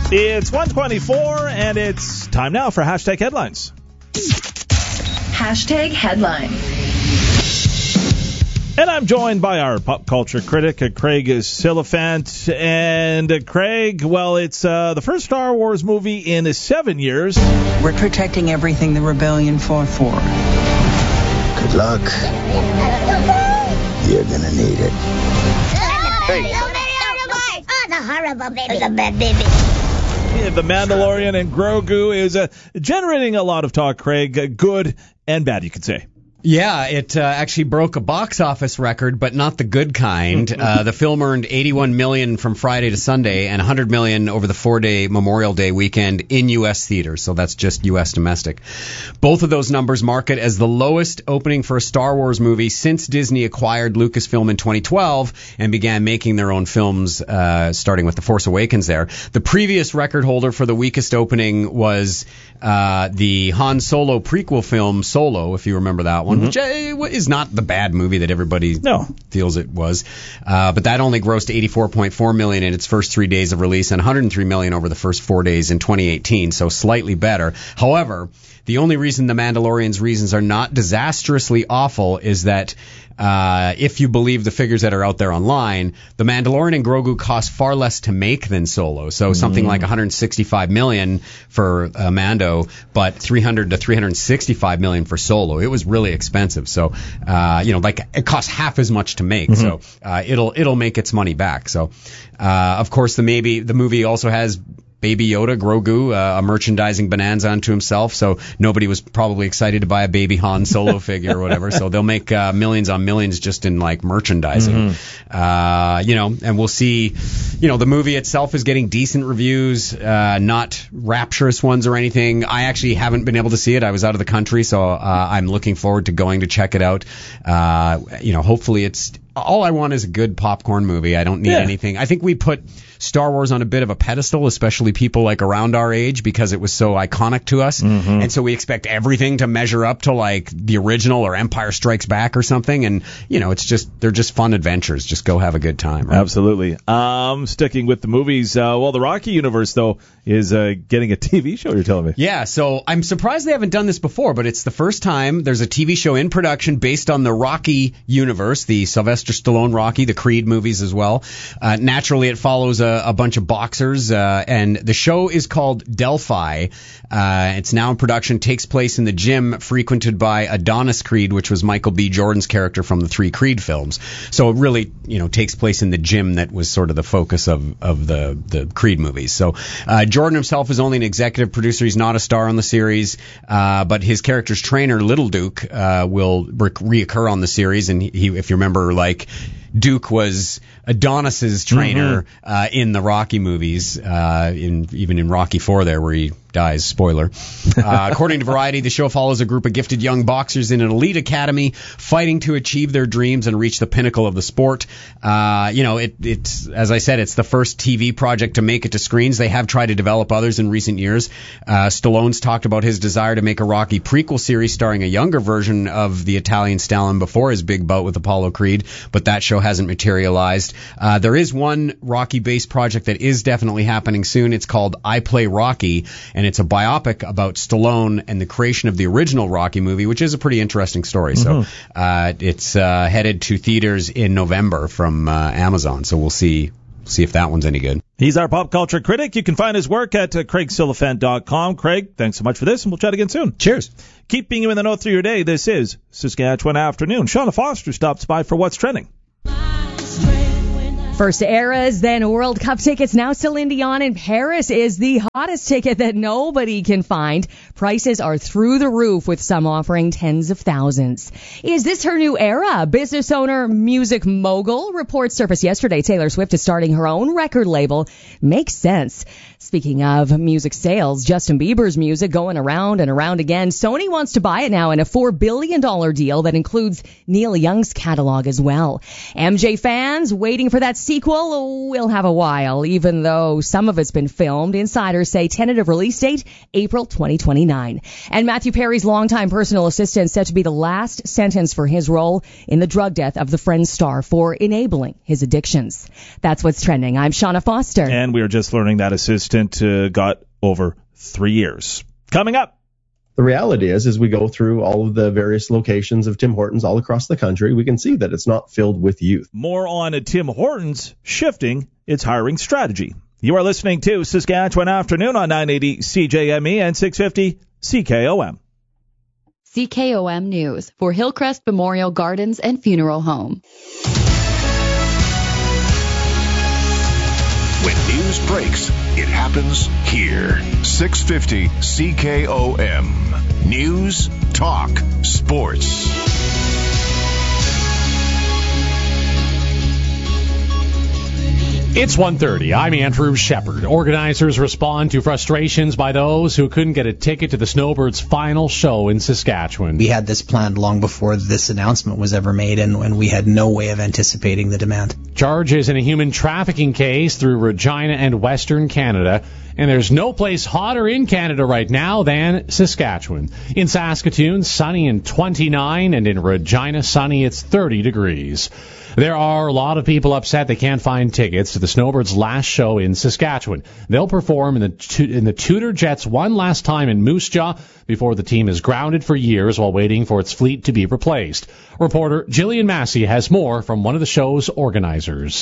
It's 1:24, and it's time now for Hashtag Headlines. Hashtag Headline. And I'm joined by our pop culture critic, Craig Silliphant. And Craig, well, it's the first Star Wars movie in 7 years. We're protecting everything the rebellion fought for. Good luck. You're gonna need it. Hey. Oh, the horrible baby. The bad baby. The Mandalorian and Grogu is generating a lot of talk, Craig. Good and bad, you could say. Yeah, it actually broke a box office record, but not the good kind. The film earned $81 million from Friday to Sunday and $100 million over the 4-day Memorial Day weekend in U.S. theaters, so that's just U.S. domestic. Both of those numbers mark it as the lowest opening for a Star Wars movie since Disney acquired Lucasfilm in 2012 and began making their own films, starting with The Force Awakens there. The previous record holder for the weakest opening was the Han Solo prequel film, Solo, if you remember that one. Which is not the bad movie that everybody feels it was. But that only grossed $84.4 million in its first 3 days of release and $103 million over the first 4 days in 2018, so slightly better. However, the only reason The Mandalorian's reasons are not disastrously awful is that if you believe the figures that are out there online, The Mandalorian and Grogu cost far less to make than Solo. So something like $165 million for Mando, but $300 to $365 million for Solo. It was really expensive. So, it costs half as much to make. So it'll make its money back. So, of course, the movie also has Baby Yoda, Grogu, a merchandising bonanza unto himself, so nobody was probably excited to buy a baby Han Solo figure or whatever, so they'll make millions on millions just in, merchandising. And we'll see, the movie itself is getting decent reviews, not rapturous ones or anything. I actually haven't been able to see it. I was out of the country, so I'm looking forward to going to check it out. Hopefully it's... All I want is a good popcorn movie. I don't need anything. I think we put Star Wars on a bit of a pedestal, especially people around our age, because it was so iconic to us. And so we expect everything to measure up to the original or Empire Strikes Back or something. And, they're just fun adventures. Just go have a good time. Right? Absolutely. Sticking with the movies, the Rocky universe, though, is getting a TV show, you're telling me. Yeah, so I'm surprised they haven't done this before, but it's the first time there's a TV show in production based on the Rocky universe, the Sylvester Stallone Rocky, the Creed movies as well. Naturally, it follows a bunch of boxers, and the show is called Delphi. It's now in production, takes place in the gym frequented by Adonis Creed, which was Michael B. Jordan's character from the 3 Creed films. So it really, takes place in the gym that was sort of the focus of the Creed movies. So Jordan himself is only an executive producer. He's not a star on the series, but his character's trainer, Little Duke, will reoccur on the series, and he, if you remember, Duke was Adonis's trainer in the Rocky movies, even in Rocky 4 there where he dies. Spoiler. According to Variety, the show follows a group of gifted young boxers in an elite academy fighting to achieve their dreams and reach the pinnacle of the sport. It's as I said, it's the first TV project to make it to screens. They have tried to develop others in recent years. Stallone's talked about his desire to make a Rocky prequel series starring a younger version of the Italian stallion before his big bout with Apollo Creed, but that show hasn't materialized. There is one Rocky-based project that is definitely happening soon. It's called I Play Rocky, and it's a biopic about Stallone and the creation of the original Rocky movie, which is a pretty interesting story. So it's headed to theaters in November from Amazon, so we'll see if that one's any good. He's our pop culture critic. You can find his work at CraigSilliphant.com. Craig, thanks so much for this, and we'll chat again soon. Cheers. Keeping you in the know through your day, this is Saskatchewan Afternoon. Shauna Foster stops by for What's Trending. First Eras, then World Cup tickets. Now Celine Dion in Paris is the hottest ticket that nobody can find. Prices are through the roof, with some offering tens of thousands. Is this her new era? Business owner, music mogul. Reports surfaced yesterday Taylor Swift is starting her own record label. Makes sense. Speaking of music sales, Justin Bieber's music going around and around again. Sony wants to buy it now in a $4 billion deal that includes Neil Young's catalog as well. MJ fans waiting for that sequel will have a while, even though some of it's been filmed. Insiders say tentative release date, April 2029. And Matthew Perry's longtime personal assistant said to be the last sentence for his role in the drug death of the Friends star for enabling his addictions. That's what's trending. I'm Shauna Foster. And we were just learning that assistant got over 3 years. Coming up. The reality is we go through all of the various locations of Tim Hortons all across the country, we can see that it's not filled with youth. More on Tim Hortons shifting its hiring strategy. You are listening to Saskatchewan Afternoon on 980 CJME and 650 CKOM. CKOM News for Hillcrest Memorial Gardens and Funeral Home. When news breaks, it happens here. 650 CKOM. News, talk, sports. It's 1:30. I'm Andrew Shepard. Organizers respond to frustrations by those who couldn't get a ticket to the Snowbirds' final show in Saskatchewan. We had this planned long before this announcement was ever made, and we had no way of anticipating the demand. Charges in a human trafficking case through Regina and Western Canada. And there's no place hotter in Canada right now than Saskatchewan. In Saskatoon, sunny and 29, and in Regina, sunny, it's 30 degrees. There are a lot of people upset they can't find tickets to the Snowbirds' last show in Saskatchewan. They'll perform in the Tudor Jets one last time in Moose Jaw before the team is grounded for years while waiting for its fleet to be replaced. Reporter Jillian Massey has more from one of the show's organizers.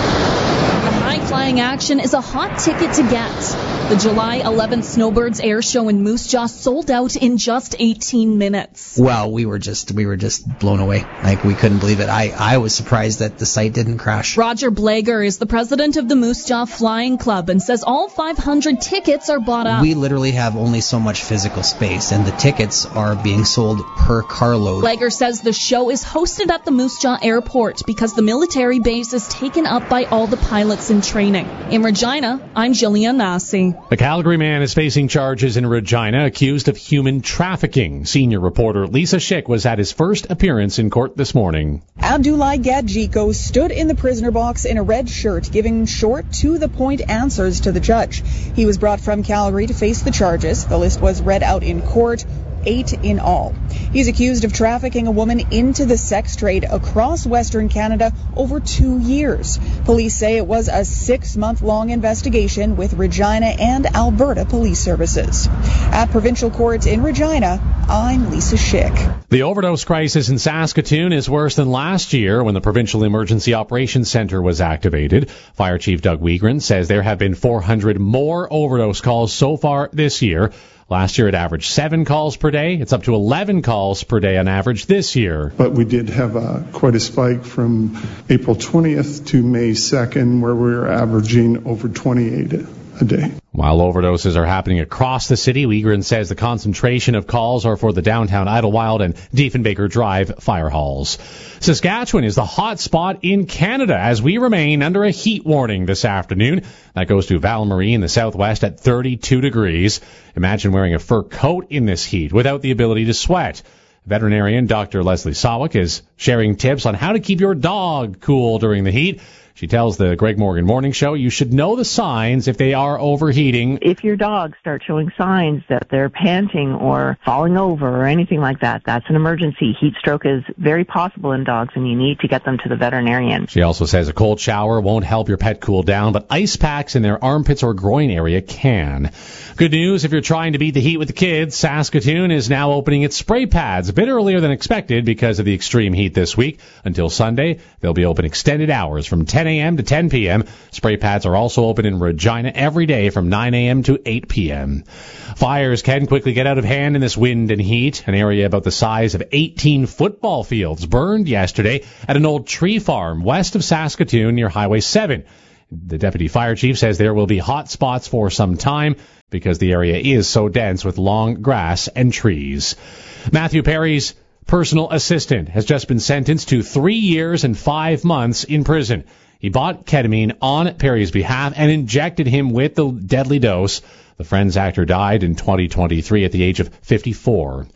The high-flying action is a hot ticket to get. The July 11th Snowbirds air show in Moose Jaw sold out in just 18 minutes. Well, we were just blown away. Like, we couldn't believe it. I was surprised that the site didn't crash. Roger Blager is the president of the Moose Jaw Flying Club and says all 500 tickets are bought up. We literally have only so much physical space, and the tickets are being sold per carload. Blager says the show is hosted at the Moose Jaw Airport because the military base is taken up by all the pilots in training. In Regina, I'm Jillian Massey. The Calgary man is facing charges in Regina accused of human trafficking. Senior reporter Lisa Schick was at his first appearance in court this morning. Abdullah Gadjiko stood in the prisoner box in a red shirt, giving short, to-the-point answers to the judge. He was brought from Calgary to face the charges. The list was read out in court. 8 in all. He's accused of trafficking a woman into the sex trade across Western Canada over 2 years. Police say it was a 6-month-long investigation with Regina and Alberta Police Services. At Provincial Court in Regina, I'm Lisa Schick. The overdose crisis in Saskatoon is worse than last year when the Provincial Emergency Operations Centre was activated. Fire Chief Doug Wiegren says there have been 400 more overdose calls so far this year. Last year it averaged 7 calls per day. It's up to 11 calls per day on average this year. But we did have quite a spike from April 20th to May 2nd where we were averaging over 28 a day. While overdoses are happening across the city, Wiegren says the concentration of calls are for the downtown Idlewild and Diefenbaker Drive fire halls. Saskatchewan is the hot spot in Canada as we remain under a heat warning this afternoon. That goes to Val-Marie in the southwest at 32 degrees. Imagine wearing a fur coat in this heat without the ability to sweat. Veterinarian Dr. Leslie Sawick is sharing tips on how to keep your dog cool during the heat. She tells the Greg Morgan Morning Show you should know the signs if they are overheating. If your dogs start showing signs that they're panting or falling over or anything like that, that's an emergency. Heat stroke is very possible in dogs, and you need to get them to the veterinarian. She also says a cold shower won't help your pet cool down, but ice packs in their armpits or groin area can. Good news if you're trying to beat the heat with the kids. Saskatoon is now opening its spray pads a bit earlier than expected because of the extreme heat this week. Until Sunday, they'll be open extended hours from 10 a.m. to 10 p.m. Spray pads are also open in Regina every day from 9 a.m. to 8 p.m. Fires can quickly get out of hand in this wind and heat. An area about the size of 18 football fields burned yesterday at an old tree farm west of Saskatoon near Highway 7. The deputy fire chief says there will be hot spots for some time because the area is so dense with long grass and trees. Matthew Perry's personal assistant has just been sentenced to 3 years and 5 months in prison. He bought ketamine on Perry's behalf and injected him with the deadly dose. The Friends actor died in 2023 at the age of 54.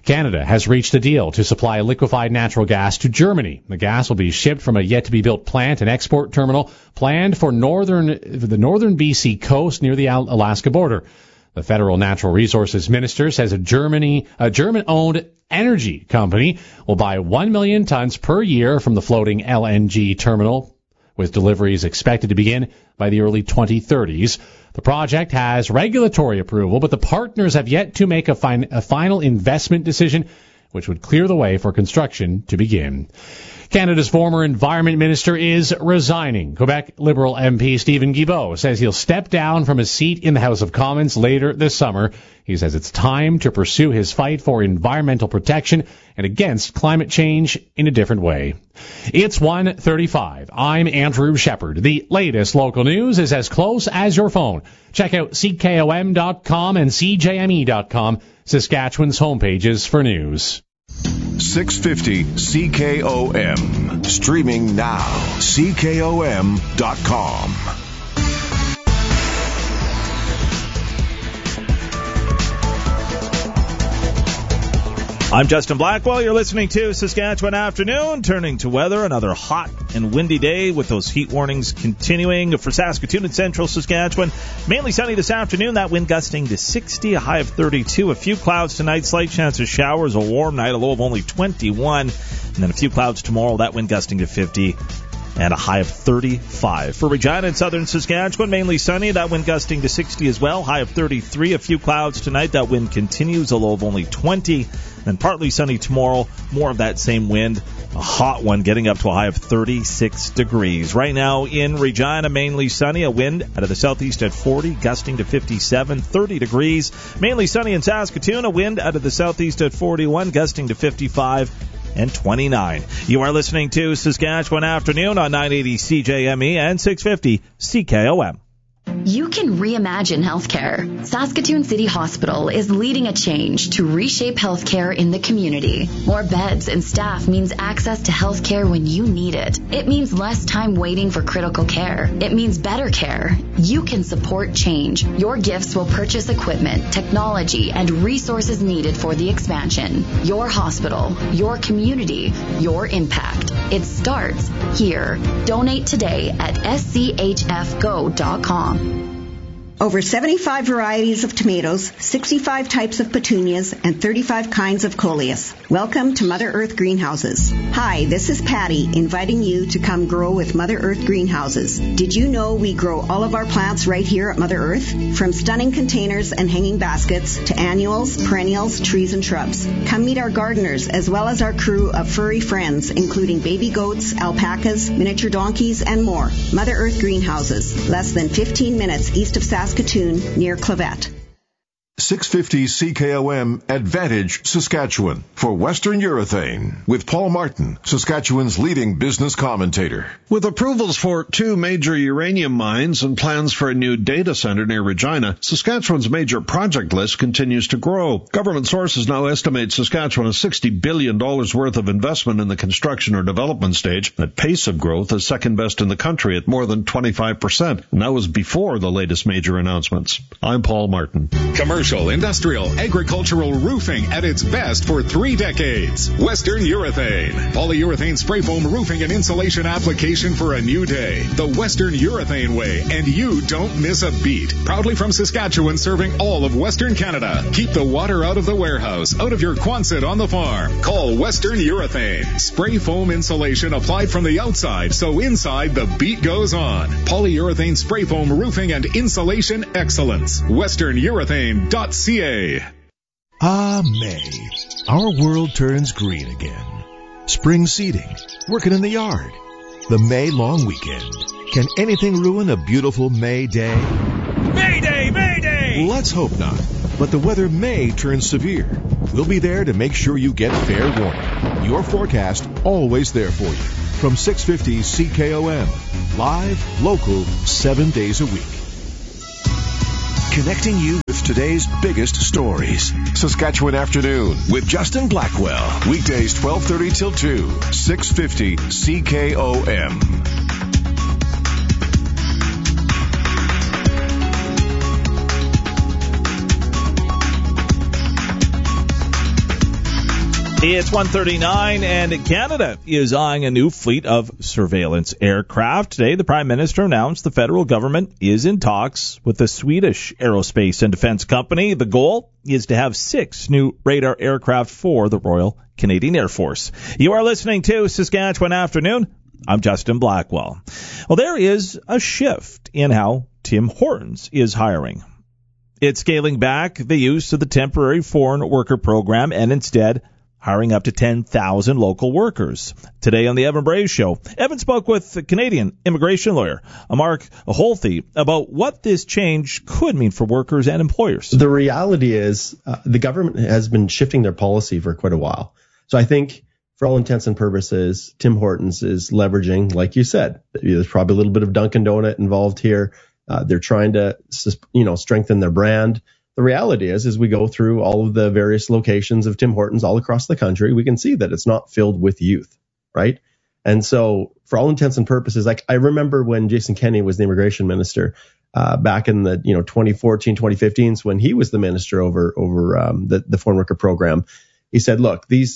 Canada has reached a deal to supply liquefied natural gas to Germany. The gas will be shipped from a yet-to-be-built plant and export terminal planned for the northern BC coast near the Alaska border. The Federal Natural Resources Minister says a German-owned energy company will buy 1 million tons per year from the floating LNG terminal, with deliveries expected to begin by the early 2030s. The project has regulatory approval, but the partners have yet to make a final investment decision, which would clear the way for construction to begin. Canada's former Environment Minister is resigning. Quebec Liberal MP Stephen Guilbeault says he'll step down from his seat in the House of Commons later this summer. He says it's time to pursue his fight for environmental protection and against climate change in a different way. It's 1:35. I'm Andrew Shepard. The latest local news is as close as your phone. Check out CKOM.com and CJME.com, Saskatchewan's homepages for news. 650 CKOM. Streaming now. CKOM.com. I'm Justin Blackwell. You're listening to Saskatchewan Afternoon. Turning to weather, another hot and windy day with those heat warnings continuing for Saskatoon and central Saskatchewan. Mainly sunny this afternoon, that wind gusting to 60, a high of 32. A few clouds tonight, slight chance of showers, a warm night, a low of only 21. And then a few clouds tomorrow, that wind gusting to 50. And a high of 35. For Regina and southern Saskatchewan, mainly sunny, that wind gusting to 60 as well, high of 33. A few clouds tonight, that wind continues, a low of only 20. And partly sunny tomorrow, more of that same wind, a hot one getting up to a high of 36 degrees. Right now in Regina, mainly sunny, a wind out of the southeast at 40, gusting to 57, 30 degrees. Mainly sunny in Saskatoon, a wind out of the southeast at 41, gusting to 55 and 29. You are listening to Saskatchewan Afternoon on 980 CJME and 650 CKOM. You can reimagine healthcare. Saskatoon City Hospital is leading a change to reshape healthcare in the community. More beds and staff means access to healthcare when you need it. It means less time waiting for critical care. It means better care. You can support change. Your gifts will purchase equipment, technology, and resources needed for the expansion. Your hospital, your community, your impact. It starts here. Donate today at schfgo.com. Over 75 varieties of tomatoes, 65 types of petunias, and 35 kinds of coleus. Welcome to Mother Earth Greenhouses. Hi, this is Patty, inviting you to come grow with Mother Earth Greenhouses. Did you know we grow all of our plants right here at Mother Earth? From stunning containers and hanging baskets to annuals, perennials, trees, and shrubs. Come meet our gardeners as well as our crew of furry friends, including baby goats, alpacas, miniature donkeys, and more. Mother Earth Greenhouses, less than 15 minutes east of Saskatoon, near Clavet. 650 CKOM Advantage Saskatchewan for Western Urethane with Paul Martin, Saskatchewan's leading business commentator. With approvals for 2 major uranium mines and plans for a new data center near Regina, Saskatchewan's major project list continues to grow. Government sources now estimate Saskatchewan has $60 billion worth of investment in the construction or development stage. That pace of growth is second best in the country at more than 25%, and that was before the latest major announcements. I'm Paul Martin. Commercial, industrial, agricultural roofing at its best for 3 decades. Western Urethane. Polyurethane spray foam roofing and insulation application for a new day. The Western Urethane way, and you don't miss a beat. Proudly from Saskatchewan, serving all of Western Canada. Keep the water out of the warehouse, out of your Quonset on the farm. Call Western Urethane. Spray foam insulation applied from the outside, so inside the beat goes on. Polyurethane spray foam roofing and insulation excellence. WesternUrethane.ca. May. Our world turns green again. Spring seeding, working in the yard, the May long weekend. Can anything ruin a beautiful May day? Mayday! Mayday! Let's hope not. But the weather may turn severe. We'll be there to make sure you get fair warning. Your forecast always there for you. From 650 CKOM. Live, local, 7 days a week. Connecting you with today's biggest stories. Saskatchewan Afternoon with Justin Blackwell. Weekdays 12:30 till 2. 650 CKOM. It's 1:39, and Canada is eyeing a new fleet of surveillance aircraft. Today, the Prime Minister announced the federal government is in talks with the Swedish aerospace and defense company. The goal is to have 6 new radar aircraft for the Royal Canadian Air Force. You are listening to Saskatchewan Afternoon. I'm Justin Blackwell. Well, there is a shift in how Tim Hortons is hiring. It's scaling back the use of the temporary foreign worker program and instead hiring up to 10,000 local workers. Today on the Evan Braves Show, Evan spoke with the Canadian immigration lawyer, Mark Holthe, about what this change could mean for workers and employers. The reality is the government has been shifting their policy for quite a while. So I think for all intents and purposes, Tim Hortons is leveraging, like you said, there's probably a little bit of Dunkin' Donut involved here. They're trying to, strengthen their brand. The reality is we go through all of the various locations of Tim Hortons all across the country, we can see that it's not filled with youth, right? And so for all intents and purposes, like I remember when Jason Kenney was the immigration minister back in the 2014, 2015s, when he was the minister over the foreign worker program, he said, look, the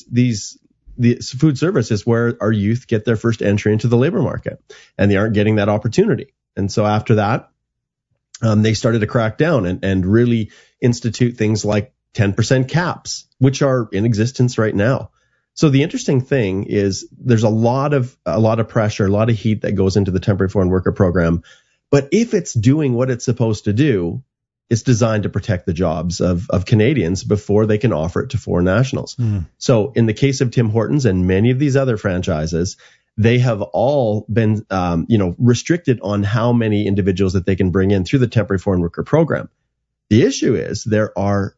food service is where our youth get their first entry into the labor market, and they aren't getting that opportunity. And so after that, they started to crack down and really institute things like 10% caps, which are in existence right now. So the interesting thing is there's a lot of pressure, a lot of heat that goes into the temporary foreign worker program. But if it's doing what it's supposed to do, it's designed to protect the jobs of Canadians before they can offer it to foreign nationals. So in the case of Tim Hortons and many of these other franchises, they have all been, restricted on how many individuals that they can bring in through the temporary foreign worker program. The issue is there are,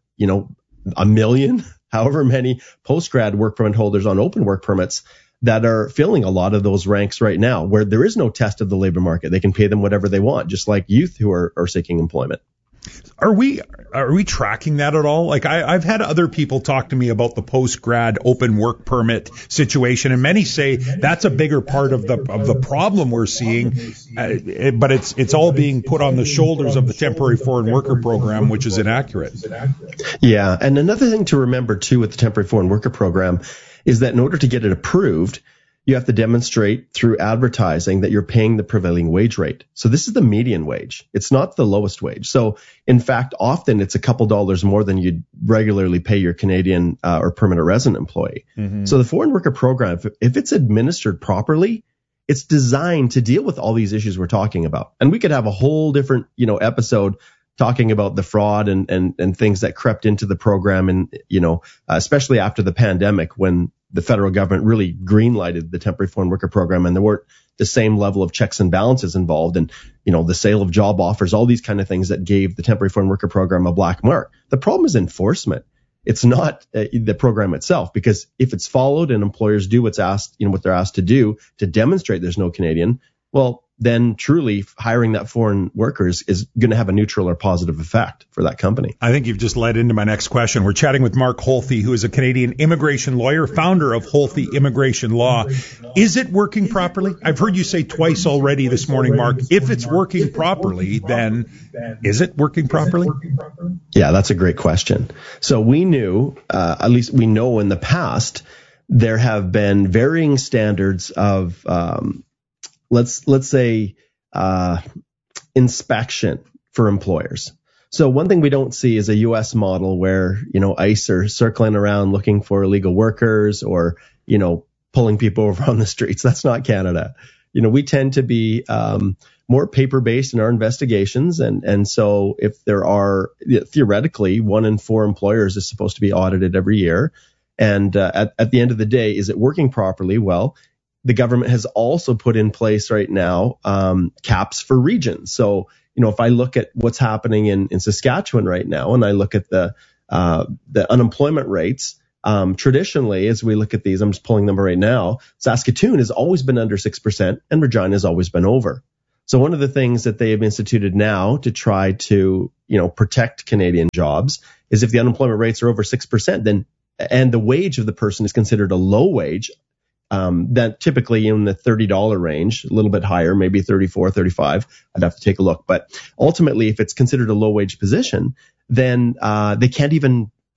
1 million, however many post-grad work permit holders on open work permits that are filling a lot of those ranks right now, where there is no test of the labor market. They can pay them whatever they want, just like youth who are seeking employment. Are we tracking that at all? Like I've had other people talk to me about the post-grad open work permit situation, and many say that's a bigger part of the problem we're seeing, but it's all being put on the shoulders of the temporary foreign worker program, which is inaccurate. Yeah, and another thing to remember too with the temporary foreign worker program is that in order to get it approved, you have to demonstrate through advertising that you're paying the prevailing wage rate. So this is the median wage. It's not the lowest wage. So in fact, often it's a couple dollars more than you'd regularly pay your Canadian or permanent resident employee. Mm-hmm. So the foreign worker program, if it's administered properly, it's designed to deal with all these issues we're talking about. And we could have a whole different, episode talking about the fraud and things that crept into the program, and, especially after the pandemic, when the federal government really green-lighted the temporary foreign worker program, and there weren't the same level of checks and balances involved, and the sale of job offers, all these kind of things that gave the temporary foreign worker program a black mark. The problem is enforcement. It's not the program itself, because if it's followed and employers do what they're asked to do to demonstrate there's no Canadian, well, then truly hiring that foreign workers is going to have a neutral or positive effect for that company. I think you've just led into my next question. We're chatting with Mark Holthe, who is a Canadian immigration lawyer, founder of Holthe Immigration Law. Is it working properly? I've heard you say twice already this morning, Mark. If it's working properly, then is it working properly? Yeah, that's a great question. So we knew, at least we know in the past, there have been varying standards of let's say inspection for employers. So one thing we don't see is a U.S. model where, ICE are circling around looking for illegal workers or, pulling people over on the streets. That's not Canada. We tend to be more paper-based in our investigations. And so if there are, theoretically, 1 in 4 employers is supposed to be audited every year. And at the end of the day, is it working properly? Well, the government has also put in place right now caps for regions. So, if I look at what's happening in Saskatchewan right now, and I look at the unemployment rates, traditionally, as we look at these, I'm just pulling them right now, Saskatoon has always been under 6% and Regina has always been over. So one of the things that they have instituted now to try to, protect Canadian jobs is if the unemployment rates are over 6%, then and the wage of the person is considered a low wage, that typically in the $30 range, a little bit higher, maybe 34, 35. I'd have to take a look. But ultimately, if it's considered a low wage position, then they can't even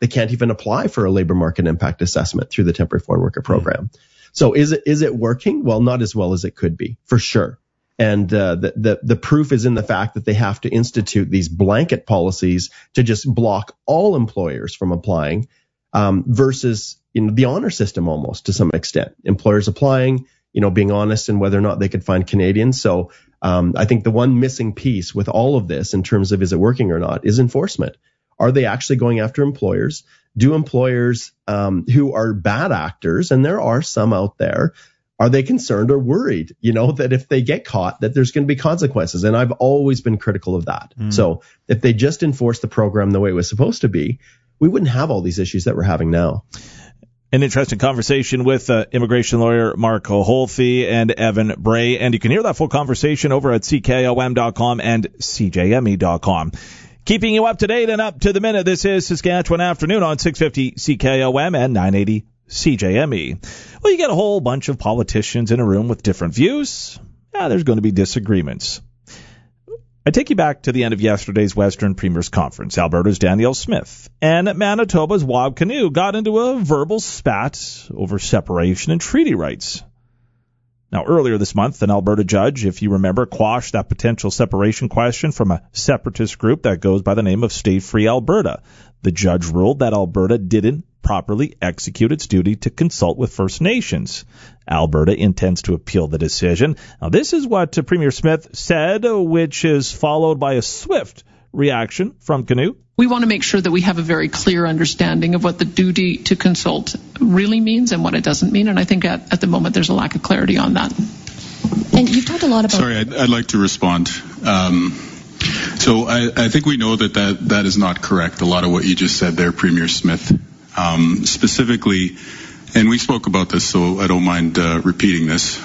They can't even apply for a labor market impact assessment through the temporary foreign worker program. So is it working? Well, not as well as it could be, for sure. And the proof is in the fact that they have to institute these blanket policies to just block all employers from applying, versus the honor system almost to some extent. Employers applying, being honest in whether or not they could find Canadians. So I think the one missing piece with all of this in terms of is it working or not is enforcement. Are they actually going after employers? Do employers who are bad actors, and there are some out there, are they concerned or worried, that if they get caught, that there's going to be consequences? And I've always been critical of that. So if they just enforced the program the way it was supposed to be, we wouldn't have all these issues that we're having now. An interesting conversation with immigration lawyer Mark Holthe and Evan Bray. And you can hear that full conversation over at CKOM.com and CJME.com. Keeping you up to date and up to the minute, this is Saskatchewan Afternoon on 650 CKOM and 980 CJME. Well, you get a whole bunch of politicians in a room with different views. There's going to be disagreements. I take you back to the end of yesterday's Western Premiers Conference. Alberta's Danielle Smith and Manitoba's Wab Kinew got into a verbal spat over separation and treaty rights. Now, earlier this month, an Alberta judge, if you remember, quashed that potential separation question from a separatist group that goes by the name of Stay Free Alberta. The judge ruled that Alberta didn't properly execute its duty to consult with First Nations. Alberta intends to appeal the decision. Now, this is what Premier Smith said, which is followed by a swift reaction from Kinew. We want to make sure that we have a very clear understanding of what the duty to consult really means and what it doesn't mean. And I think at the moment there's a lack of clarity on that. And you've talked a lot about... Sorry, I'd like to respond. So I think we know that is not correct, a lot of what you just said there, Premier Smith. Specifically, and we spoke about this, so I don't mind repeating this.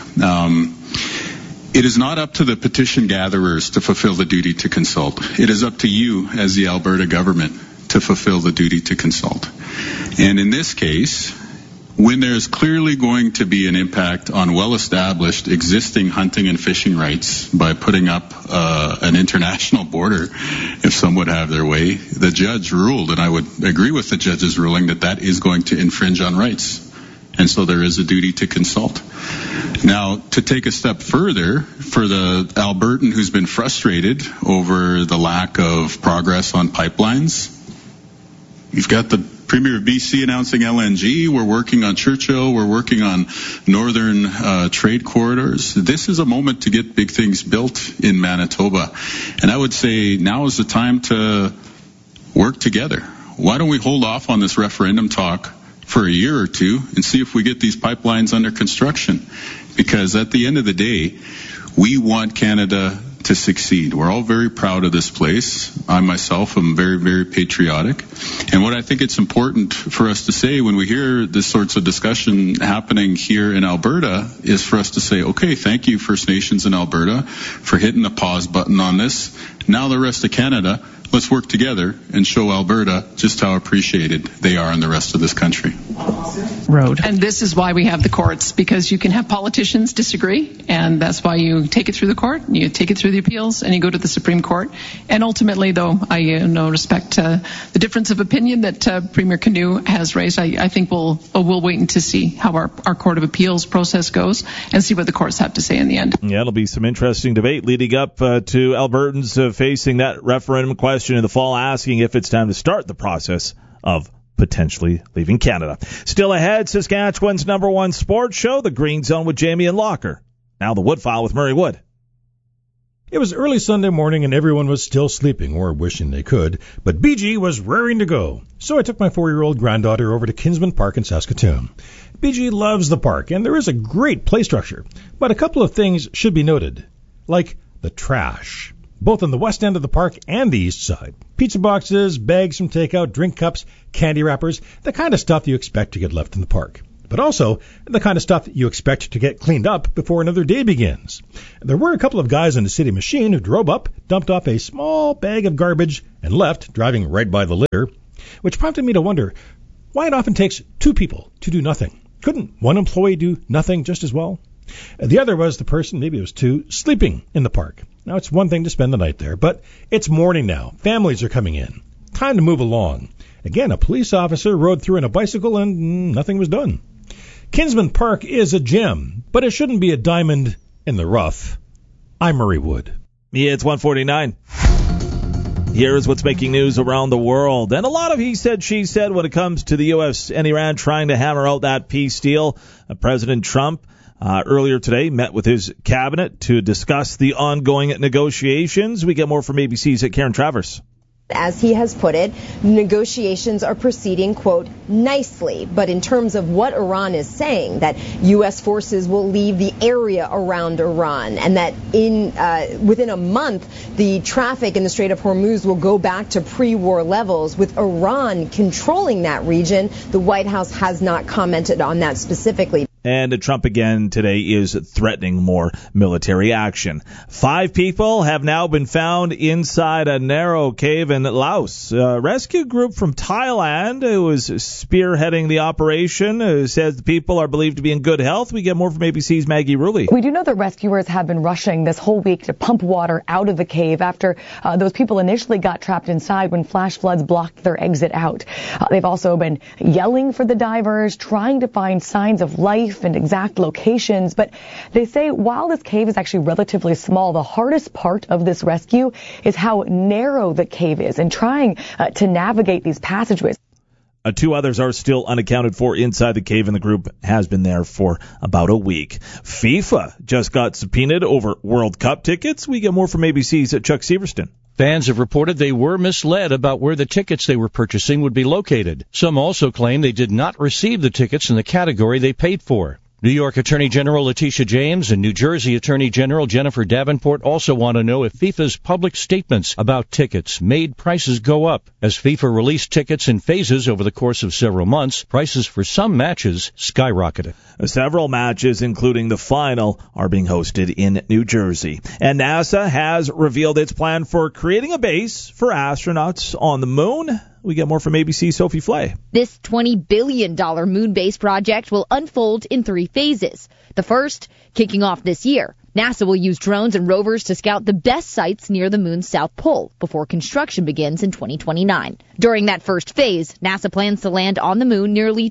It is not up to the petition gatherers to fulfill the duty to consult. It is up to you as the Alberta government to fulfill the duty to consult. And in this case, when there's clearly going to be an impact on well-established existing hunting and fishing rights by putting up an international border, if some would have their way, the judge ruled, and I would agree with the judge's ruling, that is going to infringe on rights. And so there is a duty to consult. Now, to take a step further, for the Albertan who's been frustrated over the lack of progress on pipelines, you've got the Premier of BC announcing LNG. We're working on Churchill. We're working on northern trade corridors. This is a moment to get big things built in Manitoba. And I would say now is the time to work together. Why don't we hold off on this referendum talk for a year or two and see if we get these pipelines under construction? Because at the end of the day, we want Canada to succeed. We're all very proud of this place. I myself am very, very patriotic. And what I think it's important for us to say when we hear this sorts of discussion happening here in Alberta is for us to say, okay, thank you, First Nations in Alberta, for hitting the pause button on this. Now the rest of Canada, let's work together and show Alberta just how appreciated they are in the rest of this country. Road. And this is why we have the courts, because you can have politicians disagree, and that's why you take it through the court, and you take it through the appeals, and you go to the Supreme Court. And ultimately, though, I respect the difference of opinion that Premier Kinew has raised. I think we'll wait to see how our Court of Appeals process goes and see what the courts have to say in the end. Yeah, it'll be some interesting debate leading up to Albertans facing that referendum question in the fall, asking if it's time to start the process of potentially leaving Canada. Still ahead, Saskatchewan's #1 sports show, The Green Zone with Jamie and Locker. Now the Woodfile with Murray Wood. It was early Sunday morning and everyone was still sleeping, or wishing they could, but BG was raring to go. So I took my 4-year-old granddaughter over to Kinsman Park in Saskatoon. BG loves the park, and there is a great play structure, but a couple of things should be noted, like the trash, both on the west end of the park and the east side. Pizza boxes, bags from takeout, drink cups, candy wrappers, the kind of stuff you expect to get left in the park. But also the kind of stuff you expect to get cleaned up before another day begins. There were a couple of guys in the city machine who drove up, dumped off a small bag of garbage, and left, driving right by the litter, which prompted me to wonder why it often takes 2 people to do nothing. Couldn't one employee do nothing just as well? The other was the person, maybe it was 2, sleeping in the park. Now, it's one thing to spend the night there, but it's morning now. Families are coming in. Time to move along. Again, a police officer rode through on a bicycle and nothing was done. Kinsman Park is a gem, but it shouldn't be a diamond in the rough. I'm Murray Wood. Yeah, it's 1:49. Here's what's making news around the world. And a lot of he said, she said when it comes to the U.S. and Iran trying to hammer out that peace deal. President Trump earlier today met with his cabinet to discuss the ongoing negotiations. We get more from ABC's Karen Travers. As he has put it, negotiations are proceeding, quote, nicely. But in terms of what Iran is saying, that U.S. forces will leave the area around Iran and that within a month, the traffic in the Strait of Hormuz will go back to pre-war levels. With Iran controlling that region, the White House has not commented on that specifically. And Trump again today is threatening more military action. 5 people have now been found inside a narrow cave in Laos. A rescue group from Thailand who was spearheading the operation says the people are believed to be in good health. We get more from ABC's Maggie Rulli. We do know that rescuers have been rushing this whole week to pump water out of the cave after those people initially got trapped inside when flash floods blocked their exit out. They've also been yelling for the divers, trying to find signs of life and exact locations, but they say while this cave is actually relatively small, the hardest part of this rescue is how narrow the cave is and trying to navigate these passageways. 2 others are still unaccounted for inside the cave, and the group has been there for about a week. FIFA just got subpoenaed over World Cup tickets. We get more from ABC's Chuck Severston. Fans have reported they were misled about where the tickets they were purchasing would be located. Some also claim they did not receive the tickets in the category they paid for. New York Attorney General Letitia James and New Jersey Attorney General Jennifer Davenport also want to know if FIFA's public statements about tickets made prices go up. As FIFA released tickets in phases over the course of several months, prices for some matches skyrocketed. Several matches, including the final, are being hosted in New Jersey. And NASA has revealed its plan for creating a base for astronauts on the moon. We get more from ABC's Sophie Flay. This $20 billion moon base project will unfold in 3 phases. The first, kicking off this year. NASA will use drones and rovers to scout the best sites near the moon's south pole before construction begins in 2029. During that first phase, NASA plans to land on the moon nearly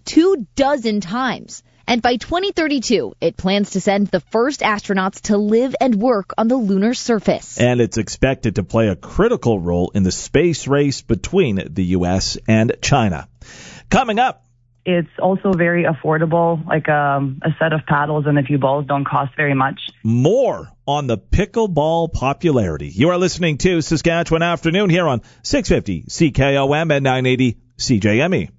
24 times. And by 2032, it plans to send the first astronauts to live and work on the lunar surface. And it's expected to play a critical role in the space race between the U.S. and China. Coming up. It's also very affordable, like a set of paddles and a few balls don't cost very much. More on the pickleball popularity. You are listening to Saskatchewan Afternoon here on 650 CKOM and 980 CJME.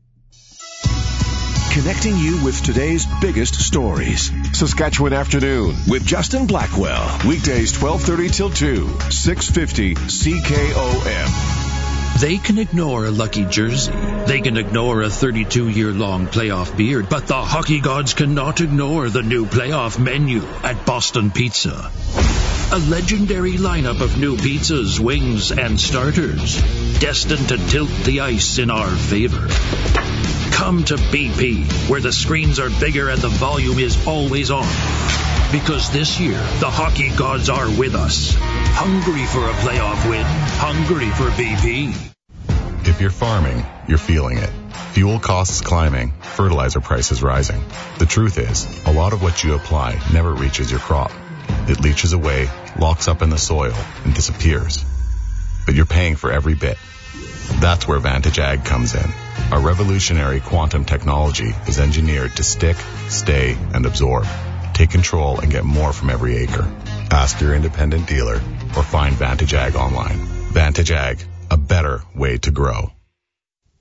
Connecting you with today's biggest stories. Saskatchewan Afternoon with Justin Blackwell. Weekdays 12:30 till 2, 650 CKOM. They can ignore a lucky jersey. They can ignore a 32-year-long playoff beard. But the hockey gods cannot ignore the new playoff menu at Boston Pizza. A legendary lineup of new pizzas, wings, and starters, destined to tilt the ice in our favor. Come to BP, where the screens are bigger and the volume is always on. Because this year, the hockey gods are with us. Hungry for a playoff win. Hungry for BP. If you're farming, you're feeling it. Fuel costs climbing, fertilizer prices rising. The truth is, a lot of what you apply never reaches your crop. It leaches away, locks up in the soil, and disappears. But you're paying for every bit. That's where Vantage Ag comes in. Our revolutionary quantum technology is engineered to stick, stay, and absorb. Take control and get more from every acre. Ask your independent dealer or find Vantage Ag online. Vantage Ag, a better way to grow.